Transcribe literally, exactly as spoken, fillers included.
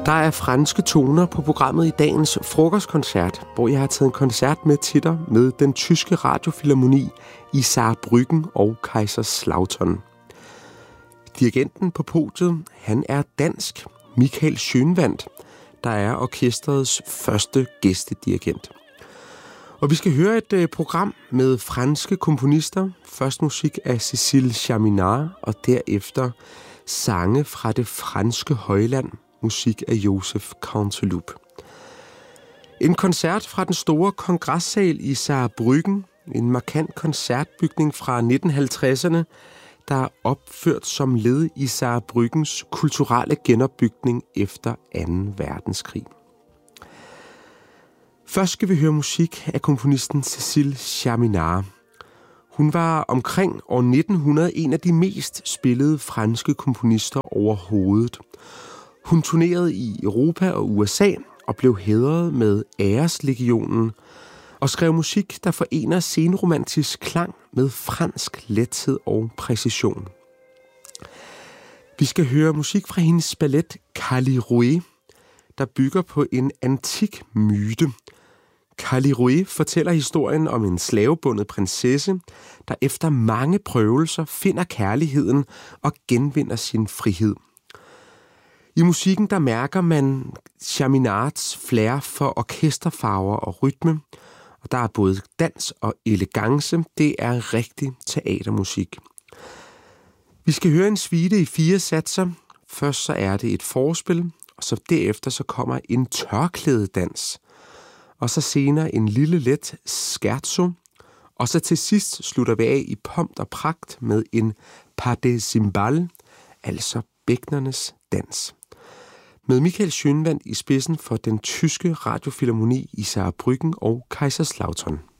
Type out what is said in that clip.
Der er franske toner på programmet i dagens frokostkoncert, hvor jeg har taget en koncert med til dig med den tyske radiofilharmoni i Saarbrücken og Kaiserslautern. Dirigenten på podiet, han er dansk, Michael Schönwandt, der er orkestrets første gæstedirigent. Og vi skal høre et øh, program med franske komponister. Først musik af Cécile Chaminade, og derefter sange fra det franske højland, musik af Joseph Canteloup. En koncert fra den store kongressal i Saarbrücken, en markant koncertbygning fra nitten halvtredserne, der er opført som led i Saarbrückens kulturelle genopbygning efter anden verdenskrig. Først skal vi høre musik af komponisten Cécile Chaminade. Hun var omkring år nitten hundrede en af de mest spillede franske komponister overhovedet. Hun turnerede i Europa og U S A og blev hædret med Æreslegionen og skrev musik, der forener senromantisk klang med fransk lethed og præcision. Vi skal høre musik fra hendes ballet Calirouet, der bygger på en antik myte. Calirouet fortæller historien om en slavebundet prinsesse, der efter mange prøvelser finder kærligheden og genvinder sin frihed. I musikken der mærker man Chaminades flair for orkesterfarver og rytme, og der er både dans og elegance. Det er rigtig teatermusik. Vi skal høre en suite i fire satser. Først så er det et forspil, og så derefter så kommer en tørklædedans. Og så senere en lille let scherzo, og så til sidst slutter vi af i pomp og pragt med en pas de cymbales, altså bækkenernes dans. Med Michael Schönwandt i spidsen for den tyske radiofilharmoni i Saarbrücken og Kaiserslautern.